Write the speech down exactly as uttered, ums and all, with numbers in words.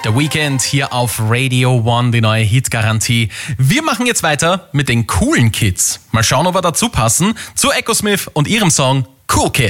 The Weeknd hier auf Radio One, die neue Hit-Garantie. Wir machen jetzt weiter mit den coolen Kids. Mal schauen, ob wir dazu passen. Zu Echo Smith und ihrem Song Cool Kid.